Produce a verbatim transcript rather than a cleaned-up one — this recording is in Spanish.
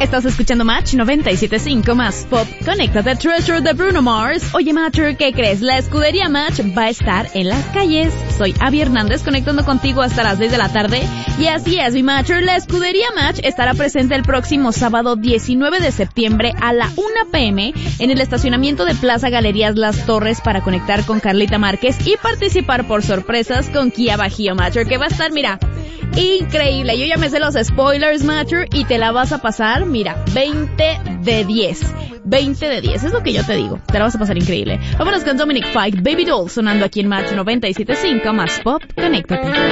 Estás escuchando Match noventa y siete punto cinco más Pop. Conéctate, Treasure de Bruno Mars. Oye, Matcher, ¿qué crees? La escudería Match va a estar en las calles. Soy Abby Hernández, conectando contigo hasta las seis de la tarde. Y así es, mi Matcher, la escudería Match estará presente el próximo sábado diecinueve de septiembre a la una pe eme en el estacionamiento de Plaza Galerías Las Torres para conectar con Carlita Márquez y participar por sorpresas con Kia Bajío, Matcher, que va a estar, mira, increíble. Yo ya me sé los spoilers, Matcher, y te la vas a pasar, mira, veinte de diez. veinte de diez, es lo que yo te digo. Te la vas a pasar increíble. Vámonos con Dominic Fike, Baby Doll, sonando aquí en Match noventa y siete punto cinco más Pop. Conéctate.